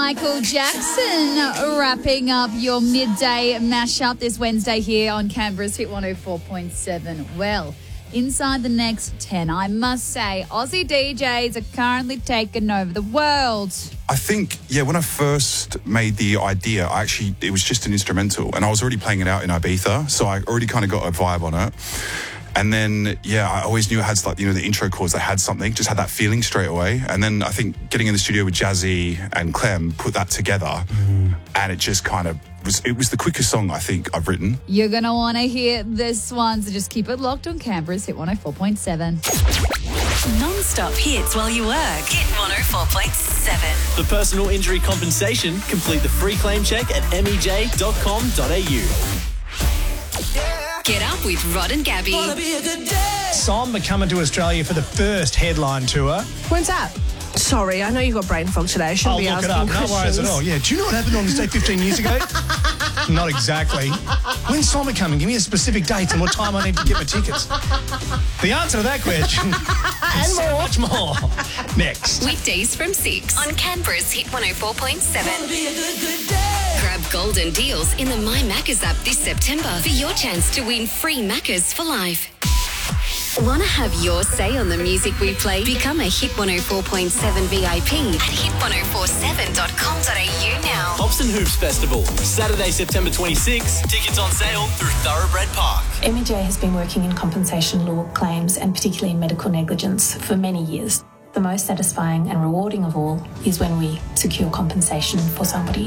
Michael Jackson wrapping up your midday mashup this Wednesday here on Canberra's Hit 104.7. Well, inside the next 10, I must say, Aussie DJs are currently taking over the world. I think, when I first made the idea, it was just an instrumental, and I was already playing it out in Ibiza, so I already kind of got a vibe on it. And then, I always knew it had, the intro chords, they had something, just had that feeling straight away. And then I think getting in the studio with Jazzy and Clem put that together, and it just kind of it was the quickest song I think I've written. You're going to want to hear this one, so just keep it locked on Canberra's Hit 104.7. Non-stop hits while you work. Hit 104.7. For personal injury compensation, complete the free claim check at mej.com.au. Get up with Rod and Gabby. Samba coming to Australia for the first headline tour. When's that? Sorry, I know you've got brain fog today. I shouldn't be look it asking up. questions. No worries at all. Yeah, do you know what happened on this day 15 years ago? Not exactly. When's Samba coming? Give me a specific date and what time I need to get my tickets. The answer to that question and so much more next. Weekdays from 6 on Canberra's Hit 104.7. Grab golden deals in the My Maccas app this September for your chance to win free Maccas for life. Want to have your say on the music we play? Become a Hit 104.7 VIP at hit1047.com.au now. Hobson Hoops Festival, Saturday, September 26. Tickets on sale through Thoroughbred Park. MEJ has been working in compensation law claims and particularly in medical negligence for many years. The most satisfying and rewarding of all is when we secure compensation for somebody